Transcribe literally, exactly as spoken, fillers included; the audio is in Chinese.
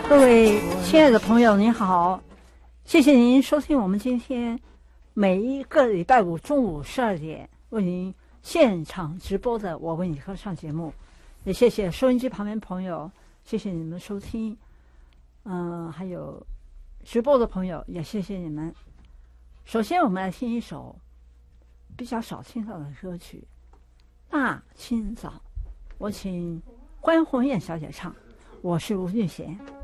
各位亲爱的朋友您好，谢谢您收听我们今天每一个礼拜五中午十二点为您现场直播的我为你歌唱节目，也谢谢收音机旁边朋友，谢谢你们收听，嗯、呃，还有直播的朋友也谢谢你们。首先我们来听一首比较少听到的歌曲《大清早》，我请关红艳小姐唱，我是吴俊贤。